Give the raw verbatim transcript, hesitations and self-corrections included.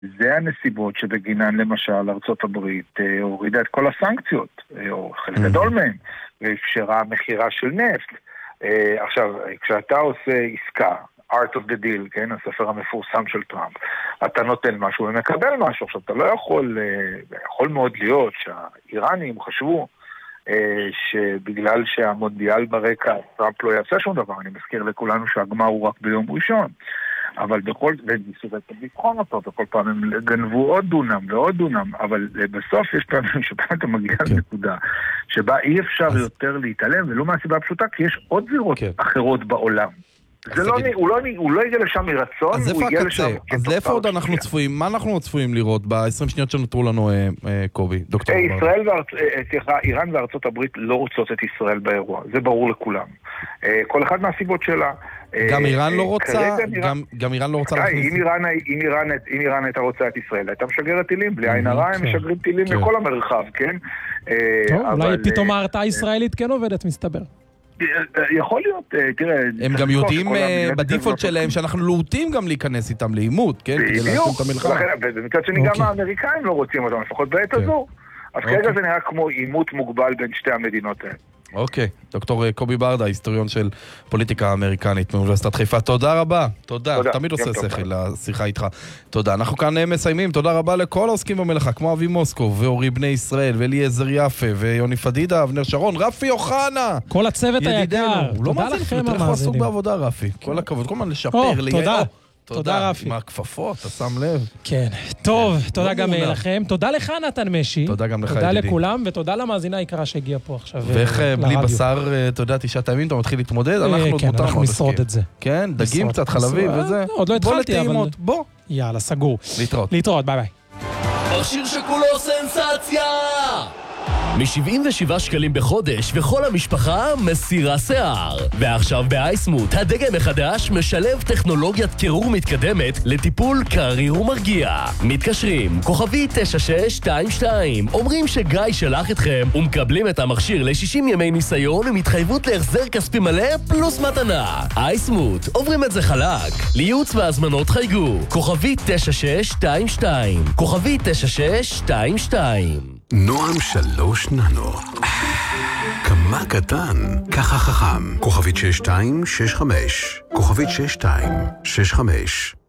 זה הנסיבות שבגינן למשל ארצות הברית הורידה את כל הסנקציות, או חלק גדול מהן, ואפשרה מחירה של נפט. עכשיו, כשאתה עושה עסקה, Art of the Deal, כן, הספר המפורסם של טראמפ, אתה נותן משהו ומקבל משהו. עכשיו, אתה לא יכול, יכול מאוד להיות שהאיראנים חשבו שבגלל שהמונדיאל ברקע, טראמפ לא יעשה שום דבר. אני מזכיר לכולנו שהגמר הוא רק ביום ראשון. אבל בכל, וניסו בעצם לבחון אותו, וכל פעם הם גנבו עוד דונם ועוד דונם, אבל בסוף יש פעמים שבה אתה מגיע לנקודה, שבה אי אפשר יותר להתעלם, ולא מהסיבה הפשוטה, כי יש עוד זירות אחרות בעולם. זה לא, הוא לא, הוא לא הגיע לשם מרצון, הוא הגיע לשם... אז לאיפה עוד אנחנו צפויים? מה אנחנו צפויים לראות ב-עשרים שניות שנותרו לנו, קובי, דוקטור? ישראל איראן וארצות הברית לא רוצות את ישראל באירוע, זה ברור לכולם. כל אחד מהסיבות שלה. גם איראן לא רוצה, גם איראן לא רוצה להכניס. אם איראן הייתה רוצה את ישראל, הייתה משגרת טילים, בלי עין הרע, הם משגרים טילים לכל המרחב, כן? טוב, אולי פתאום ההרתעה הישראלית כן עובדת, מסתבר. יכול להיות, תראה... הם גם יודעים בדיפולט שלהם שאנחנו לוטים גם להיכנס איתם לאימות, כן? כדי להשלים את המלחמה. ומצד שני גם האמריקאים לא רוצים אותם, לפחות בעת הזו. אז כרגע זה נראה כמו אימות מוגבל בין שתי המדינות האלה. אוקיי, דוקטור קובי ברדה, היסטוריון של פוליטיקה אמריקנית מאוניברסיטת חיפה. תודה רבה, תודה, תמיד עושה שכל לשיחה איתך. תודה, אנחנו כאן מסיימים, תודה רבה לכל העוסקים במלאכה, כמו אבי מוסקו ואורי בני ישראל ואליעזר יפה ויוני פדידה, אבנר שרון, רפי אוחנה, כל הצוות היקר, תודה לכם המאזינים. בעבודה רפי, כל הכבוד, כל הזמן לשפר, תודה. תודה רפי. עם הכפפות, אתה שם לב. כן. טוב, תודה גם לכם. תודה לך נתן משי. תודה גם לך ידידי. תודה לכולם, ותודה למאזינה היקרה שהגיעה פה עכשיו לרדיו. ואיך בלי בשר, אתה יודע, תשעת הימים, אתה מתחיל להתמודד, אנחנו כן, אנחנו נשרוד את זה. כן, דגים קצת, חלבי וזה. עוד לא התחלתי, אבל... בוא. יאללה, סגור. להתראות. להתראות, ביי ביי. מכשיר שכולו סנסציה! מ-שבעים ושבעה שקלים בחודש, וכל המשפחה מסירה שיער. ועכשיו באייסמוט, הדגם החדש משלב טכנולוגיית קירור מתקדמת לטיפול קריר ומרגיע. מתקשרים, כוכבי תשע שש שתיים שתיים, אומרים שגיא שלח אתכם, ומקבלים את המכשיר ל-שישים ימי ניסיון עם התחייבות להחזר כספי מלא פלוס מתנה. אייסמוט, עוברים את זה חלק. לייעוץ והזמנות חייגו, כוכבי תשע שש שתיים שתיים, כוכבי תשע שש שתיים שתיים. נועם שלוש ננו. כמה קטן, ככה חכם. כוכבית שש שתיים שש חמש. כוכבית שש שתיים שש חמש.